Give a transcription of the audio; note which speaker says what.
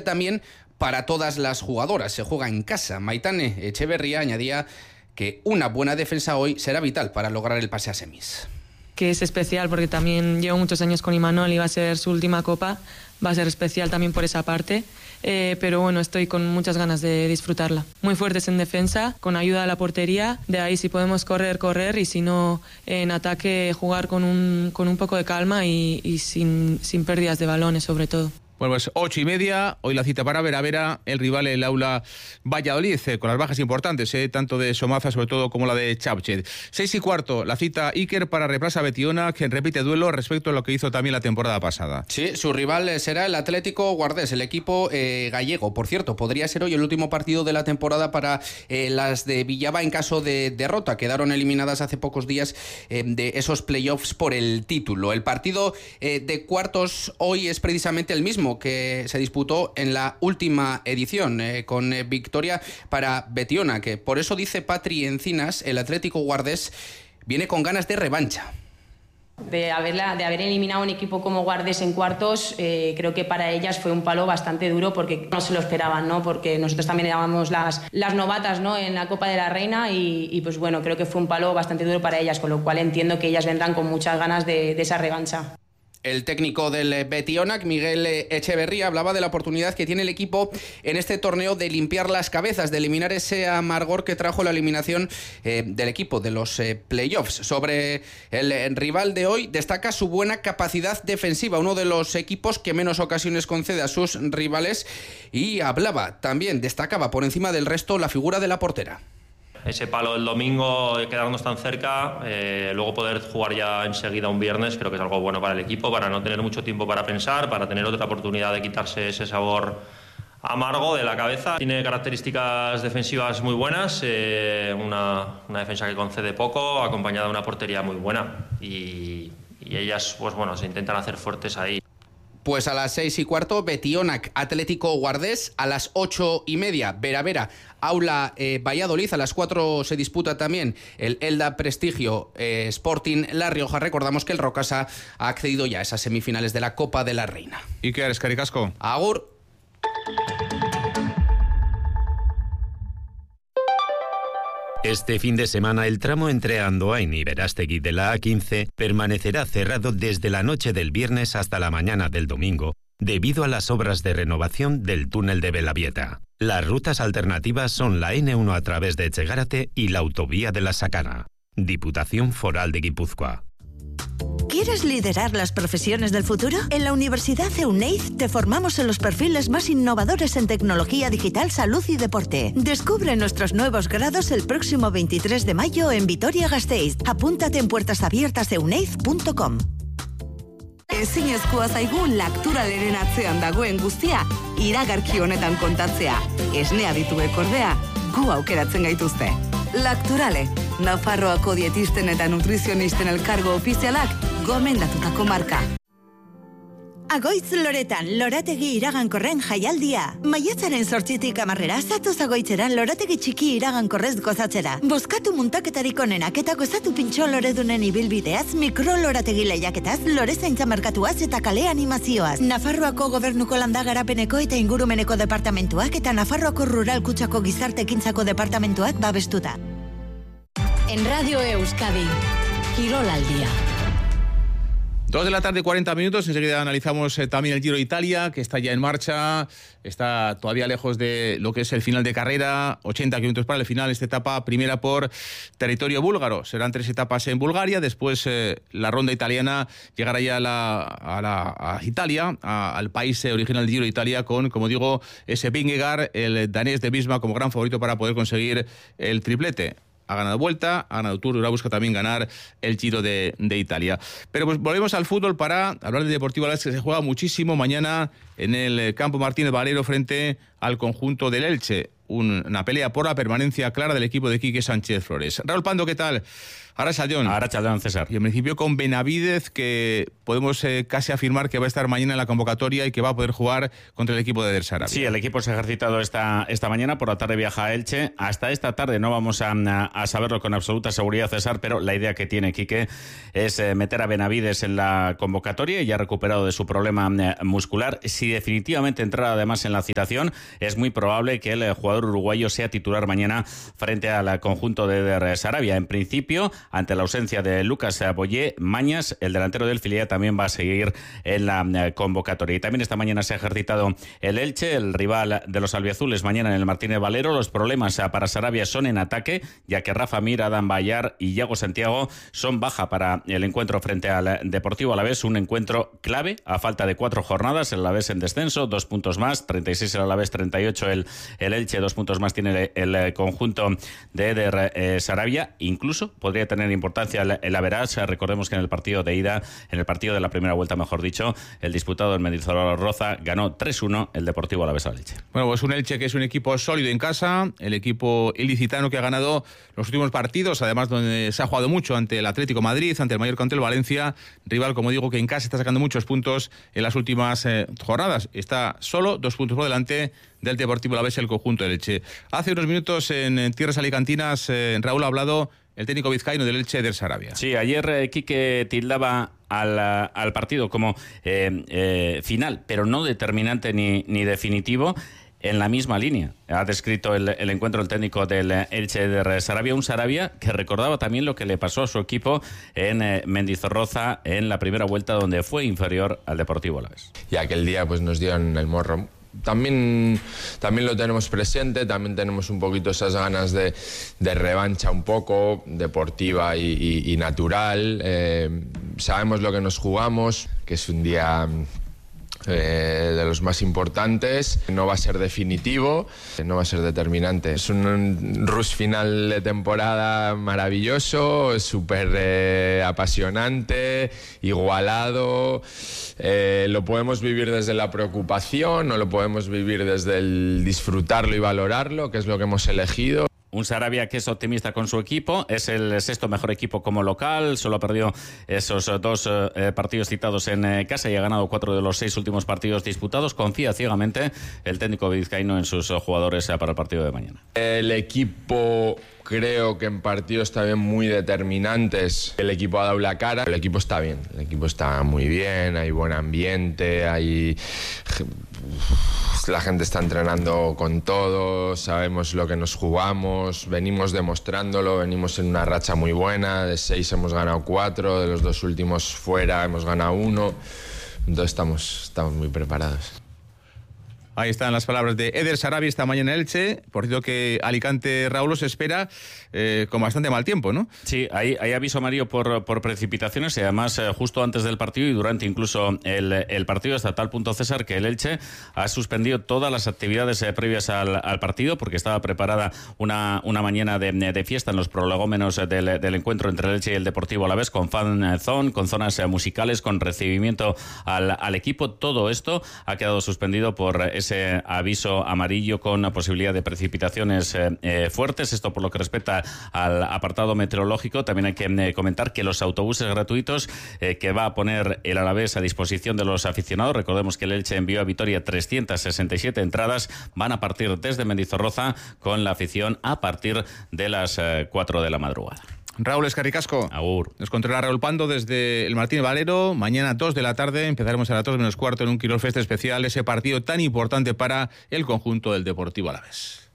Speaker 1: también para todas las jugadoras. Se juega en casa. Maitane Echeverría añadía que una buena defensa hoy será vital para lograr el pase a semis.
Speaker 2: Que es especial porque también llevo muchos años con Imanol y va a ser su última copa, va a ser especial también por esa parte, pero bueno, estoy con muchas ganas de disfrutarla. Muy fuertes en defensa, con ayuda de la portería, de ahí si podemos correr y si no en ataque jugar con un poco de calma y sin pérdidas de balones sobre todo.
Speaker 3: Bueno, pues 8:30, hoy la cita para Vera, el rival el Aula Valladolid, con las bajas importantes, tanto de Somaza sobre todo como la de Chapchet. 6:15, la cita Iker para Reprasa Betiona, que repite duelo respecto a lo que hizo también la temporada pasada.
Speaker 1: Sí, su rival será el Atlético Guardés, el equipo gallego. Por cierto, podría ser hoy el último partido de la temporada para las de Villaba en caso de derrota. Quedaron eliminadas hace pocos días de esos playoffs por el título. El partido de cuartos hoy es precisamente el mismo que se disputó en la última edición, con victoria para Betiona, que por eso dice Patri Encinas, el Atlético Guardés viene con ganas de revancha.
Speaker 4: De haber eliminado un equipo como Guardés en cuartos, creo que para ellas fue un palo bastante duro porque no se lo esperaban, ¿no? Porque nosotros también éramos las novatas, ¿no?, en la Copa de la Reina y pues bueno, creo que fue un palo bastante duro para ellas, con lo cual entiendo que ellas vendrán con muchas ganas de esa revancha.
Speaker 1: El técnico del Betionac, Miguel Echeverría, hablaba de la oportunidad que tiene el equipo en este torneo de limpiar las cabezas, de eliminar ese amargor que trajo la eliminación del equipo de los playoffs. Sobre el rival de hoy, destaca su buena capacidad defensiva, uno de los equipos que menos ocasiones concede a sus rivales, y destacaba por encima del resto la figura de la portera.
Speaker 5: Ese palo del domingo, quedarnos tan cerca, luego poder jugar ya enseguida un viernes, creo que es algo bueno para el equipo, para no tener mucho tiempo para pensar, para tener otra oportunidad de quitarse ese sabor amargo de la cabeza. Tiene características defensivas muy buenas, una defensa que concede poco, acompañada de una portería muy buena, y ellas pues bueno, se intentan hacer fuertes ahí.
Speaker 1: Pues a las 6:15, Betionac Atlético Guardés, a las 8:30, Vera, Aula Valladolid, a las 4 se disputa también el Elda Prestigio Sporting La Rioja. Recordamos que el Rocasa ha accedido ya a esas semifinales de la Copa de la Reina.
Speaker 3: Iker, eskerrik asko.
Speaker 1: Agur.
Speaker 6: Este fin de semana el tramo entre Andoain y Berastegui de la A15 permanecerá cerrado desde la noche del viernes hasta la mañana del domingo, debido a las obras de renovación del túnel de Belavieta. Las rutas alternativas son la N1 a través de Etxegárate y la autovía de la Sakana. Diputación Foral de Guipúzcoa.
Speaker 7: ¿Quieres liderar las profesiones del futuro? En la Universidad EUNEID te formamos en los perfiles más innovadores en tecnología digital, salud y deporte. Descubre nuestros nuevos grados el próximo 23 de mayo en Vitoria-Gasteiz. Apúntate en puertasabiertaseuneid.com.
Speaker 8: Ezinezkoa zaigu lakturaleren atzean dagoen guztia iragarki honetan kontatzea. Esnea dituek ordea, gu aukeratzen gaituzte. Lakturale, Nafarroako dietisten eta nutrizionisten elkargo ofizialak gomendatutako marka.
Speaker 7: Agoitz Loretan, lorategi iragankorren jaialdia. Maiatzaren 8tik 10 zatoz Agoitzeran lorategi txiki iragankorrez gozatzera. Bozkatu muntaketarik onenak eta gozatu pintxo loredunen ibilbideaz, mikrolorategi lehiaketaz, lorezaintza merkatuaz eta kale animazioaz. Nafarroako Gobernuko Landagarapeneko eta Ingurumeneko Departamentuak eta Nafarroako Rural Kutxako Gizartekintzako Departamentuak babestuta.
Speaker 9: En Radio Euskadi, Kirol al día.
Speaker 3: 2:40 enseguida analizamos también el Giro de Italia, que está ya en marcha, está todavía lejos de lo que es el final de carrera, 80 kilómetros para el final, esta etapa primera por territorio búlgaro, serán 3 etapas en Bulgaria, después la ronda italiana llegará ya a Italia, al país original del Giro de Italia, con, como digo, ese Vingegaard, el danés de Visma, como gran favorito para poder conseguir el triplete. Ha ganado Vuelta, ha ganado Tour, ahora busca también ganar el Giro de Italia. Pero pues volvemos al fútbol para hablar del Deportivo Alavés, que se juega muchísimo mañana en el Campo Martínez Valero frente al conjunto del Elche. una pelea por la permanencia clara del equipo de Quique Sánchez Flores. Raúl Pando, ¿qué tal? Arratsaldeon, César. Y en principio con Benavidez, que podemos casi afirmar que va a estar mañana en la convocatoria y que va a poder jugar contra el equipo de Eder Sarabia.
Speaker 10: Sí, el equipo se ha ejercitado esta mañana, por la tarde viaja a Elche. Hasta esta tarde no vamos a saberlo con absoluta seguridad, César, pero la idea que tiene Quique es meter a Benavidez en la convocatoria, ya recuperado de su problema muscular. Si definitivamente entrara además en la citación, es muy probable que el jugador uruguayo sea titular mañana frente al conjunto de Eder Sarabia. En principio, ante la ausencia de Lucas Boyé, Mañas, el delantero del filial, también va a seguir en la convocatoria. Y también esta mañana se ha ejercitado el Elche, el rival de los albiazules, mañana en el Martínez Valero. Los problemas para Sarabia son en ataque, ya que Rafa Mir, Adam Bayar y Iago Santiago son baja para el encuentro frente al Deportivo Alavés, un encuentro clave a falta de 4 jornadas. El Alavés en descenso, 2 puntos más, 36 el Alavés, 38 el Elche, 2 puntos más tiene el conjunto de Eder Sarabia. Incluso podría tener importancia el average. Recordemos que en el partido de ida, en el partido de la primera vuelta, mejor dicho, el disputado en Mendizorroza ganó 3-1 el Deportivo Alavés al Elche.
Speaker 3: Bueno, pues un Elche que es un equipo sólido en casa, el equipo ilicitano que ha ganado los últimos partidos, además donde se ha jugado mucho ante el Atlético Madrid, ante el Mallorca, ante el Valencia, rival, como digo, que en casa está sacando muchos puntos en las últimas jornadas. Está solo 2 puntos por delante del Deportivo Alavés, el conjunto del Elche. Hace unos minutos en tierras alicantinas, Raúl, ha hablado el técnico vizcaíno del Elche, Eder Sarabia.
Speaker 10: Sí, ayer Quique tildaba al partido como final, pero no determinante ni definitivo. En la misma línea ha descrito el encuentro el técnico del Elche de Sarabia, un Sarabia que recordaba también lo que le pasó a su equipo en Mendizorroza en la primera vuelta, donde fue inferior al Deportivo Alavés.
Speaker 11: Y aquel día pues nos dieron el morro. También lo tenemos presente, también tenemos un poquito esas ganas de revancha un poco, deportiva y natural. Sabemos lo que nos jugamos, que es un día de los más importantes. No va a ser definitivo, no va a ser determinante. Es un rush final de temporada maravilloso, súper apasionante, igualado. Lo podemos vivir desde la preocupación o lo podemos vivir desde el disfrutarlo y valorarlo, que es lo que hemos elegido.
Speaker 10: Un Sarabia que es optimista con su equipo, es el sexto mejor equipo como local, solo ha perdido esos 2 partidos citados en casa y ha ganado 4 de los 6 últimos partidos disputados. Confía ciegamente el técnico vizcaíno en sus jugadores para el partido de mañana.
Speaker 11: El equipo, creo que en partidos también muy determinantes, el equipo ha dado la cara. El equipo está bien, el equipo está muy bien, hay buen ambiente, la gente está entrenando con todo, sabemos lo que nos jugamos, venimos demostrándolo, venimos en una racha muy buena, de 6 hemos ganado 4, de los 2 últimos fuera hemos ganado 1, entonces estamos muy preparados.
Speaker 3: Ahí están las palabras de Eder Sarabia esta mañana en Elche. Por cierto que Alicante, Raúl, se espera con bastante mal tiempo, ¿no?
Speaker 10: Sí, hay aviso amarillo por precipitaciones y además justo antes del partido y durante incluso el partido, hasta tal punto, César, que el Elche ha suspendido todas las actividades previas al partido porque estaba preparada una mañana de fiesta en los prolegómenos del encuentro entre el Elche y el Deportivo Alavés, con fan zone, con zonas musicales, con recibimiento al equipo. Todo esto ha quedado suspendido por ese aviso amarillo con la posibilidad de precipitaciones fuertes. Esto por lo que respecta al apartado meteorológico. También hay que comentar que los autobuses gratuitos que va a poner el Alavés a disposición de los aficionados, recordemos que el Elche envió a Vitoria 367 entradas, van a partir desde Mendizorroza con la afición a partir de las 4 de la madrugada.
Speaker 3: Raúl, escarricasco.
Speaker 10: Agur.
Speaker 3: Nos controla Raúl Pando desde el Martínez Valero. Mañana 2 de la tarde empezaremos a las 2 menos cuarto en un Quirol Fest especial, ese partido tan importante para el conjunto del Deportivo Alavés.